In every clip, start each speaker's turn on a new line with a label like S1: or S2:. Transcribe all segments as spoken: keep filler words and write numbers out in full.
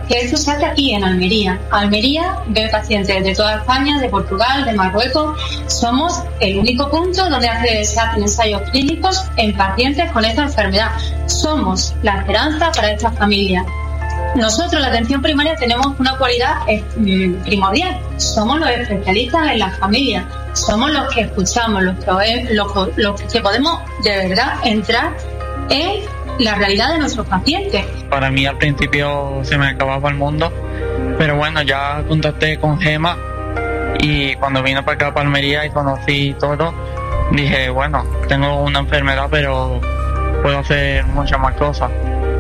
S1: que esto se hace aquí en Almería. Almería ve pacientes de toda España, de Portugal, de Marruecos. Somos el único punto donde hace, se hacen ensayos clínicos en pacientes con esta enfermedad. Somos la esperanza para estas familias. Nosotros, la atención primaria, tenemos una cualidad eh, primordial. Somos los especialistas en las familias. Somos los que escuchamos, los que, los, los que podemos de verdad entrar en la realidad de nuestros pacientes.
S2: Para mí al principio se me acababa el mundo, pero bueno, ya contacté con Gema y cuando vino para acá, para Almería, y conocí todo, dije, bueno, tengo una enfermedad, pero puedo hacer muchas más cosas.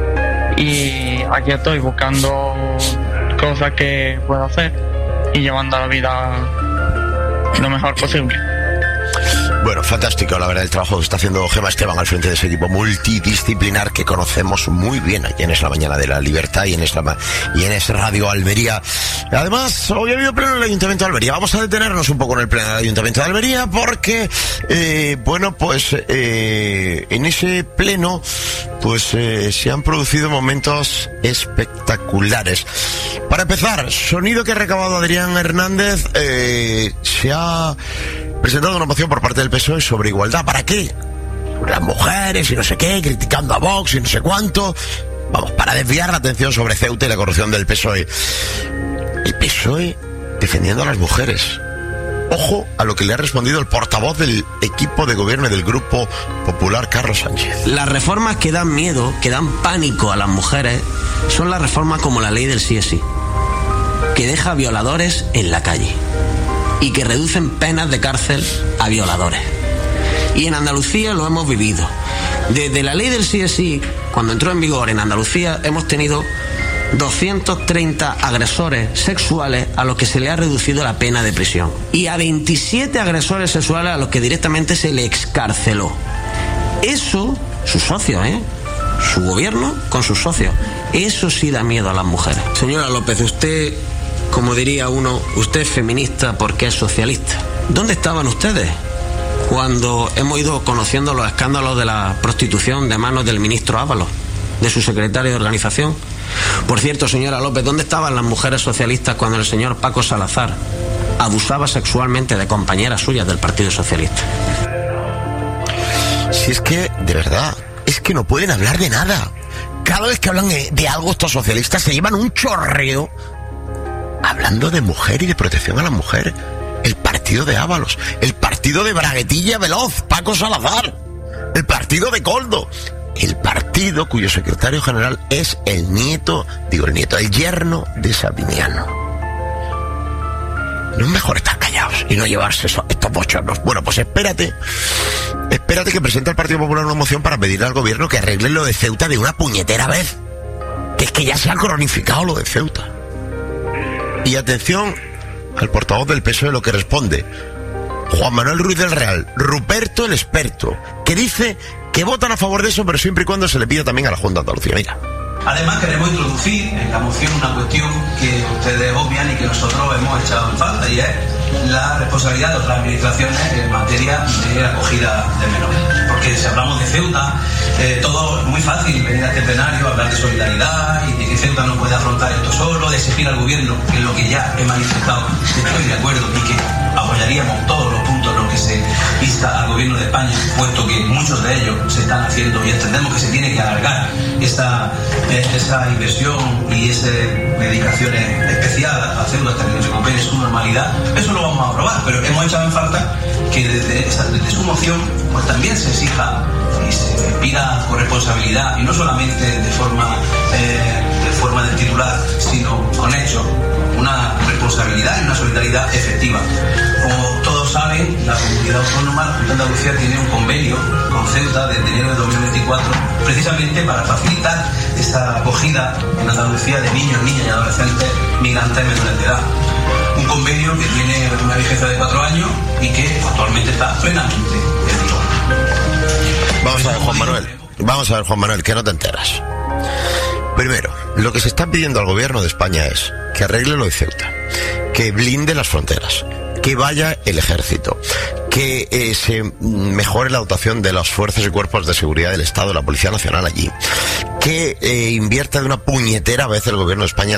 S2: Y aquí estoy buscando cosas que puedo hacer y llevando la vida lo mejor posible.
S3: Bueno, fantástico, la verdad, el trabajo que está haciendo Gema Esteban al frente de ese equipo multidisciplinar que conocemos muy bien aquí en Es la Mañana de la Libertad y en Es, la, y en Es Radio Almería. Además, hoy ha habido pleno en el Ayuntamiento de Almería. Vamos a detenernos un poco en el pleno del Ayuntamiento de Almería porque, eh, bueno, pues eh, en ese pleno pues eh, se han producido momentos espectaculares. Para empezar, sonido que ha recabado Adrián Hernández, eh, se ha presentado una moción por parte del P S O E sobre igualdad. ¿Para qué? Sobre las mujeres y no sé qué, criticando a Vox y no sé cuánto. Vamos, para desviar la atención sobre Ceuta y la corrupción del P S O E. El P S O E defendiendo a las mujeres. Ojo a lo que le ha respondido el portavoz del equipo de gobierno del Grupo Popular, Carlos Sánchez.
S4: Las reformas que dan miedo, que dan pánico a las mujeres, son las reformas como la ley del sí es sí, que deja violadores en la calle y que reducen penas de cárcel a violadores. Y en Andalucía lo hemos vivido. Desde la ley del sí es sí, cuando entró en vigor en Andalucía, hemos tenido doscientos treinta agresores sexuales a los que se le ha reducido la pena de prisión. Y a veintisiete agresores sexuales a los que directamente se le excarceló. Eso, sus socios, ¿eh? Su gobierno con sus socios. Eso sí da miedo a las mujeres. Señora López, usted, como diría uno, usted es feminista porque es socialista. ¿Dónde estaban ustedes cuando hemos ido conociendo los escándalos de la prostitución de manos del ministro Ábalos, de su secretario de organización? Por cierto, señora López, ¿dónde estaban las mujeres socialistas cuando el señor Paco Salazar abusaba sexualmente de compañeras suyas del Partido Socialista?
S3: Si es que, de verdad, es que no pueden hablar de nada. Cada vez que hablan de algo estos socialistas se llevan un chorreo hablando de mujer y de protección a la mujer. El partido de Ábalos, el partido de Braguetilla Veloz, Paco Salazar, el partido de Coldo, el partido cuyo secretario general es el nieto, digo el nieto, el yerno de Sabiniano. No es mejor estar callados y no llevarse eso, estos bochornos. Bueno, pues espérate, espérate que presente el Partido Popular una moción para pedirle al gobierno que arregle lo de Ceuta de una puñetera vez. Que es que ya se ha cronificado lo de Ceuta. Y atención al portavoz del P S O E lo que responde Juan Manuel Ruiz del Real, Ruperto el experto, que dice que votan a favor de eso, pero siempre y cuando se le pida también a la Junta de Andalucía. Mira.
S5: Además, queremos introducir en la moción una cuestión que ustedes obvian y que nosotros hemos echado en falta, y es la responsabilidad de otras administraciones en materia de acogida de menores. Porque si hablamos de Ceuta, eh, todo es muy fácil venir a este plenario, hablar de solidaridad y de que Ceuta no puede afrontar esto solo, de exigir al gobierno, que es lo que ya he manifestado, estoy de acuerdo y que apoyaríamos todos los puntos en los que se insta al gobierno de España, puesto que muchos de ellos se están haciendo y entendemos que se tiene que alargar esa, esa inversión y esa dedicación especial a Ceuta hasta que se recupere su normalidad. Eso lo vamos a aprobar, pero hemos echado en falta que desde, esa, desde su moción pues también se exija y se pida corresponsabilidad, y no solamente de forma eh, de forma del titular, sino con hechos, una responsabilidad y una solidaridad efectiva. Como todos saben, la comunidad autónoma, la Junta de Andalucía, tiene un convenio con Ceuta desde enero de dos mil veinticuatro, precisamente para facilitar esa acogida en Andalucía de niños, niñas y adolescentes migrantes menores de edad. Un convenio que tiene una vigencia de cuatro años y que actualmente está plenamente en vigor.
S3: Vamos a ver, Juan Manuel, vamos a ver, Juan Manuel, que no te enteras. Primero, lo que se está pidiendo al gobierno de España es que arregle lo de Ceuta, que blinde las fronteras, que vaya el ejército, que eh, se mejore la dotación de las fuerzas y cuerpos de seguridad del Estado, la Policía Nacional allí, que eh, invierta de una puñetera vez el gobierno de España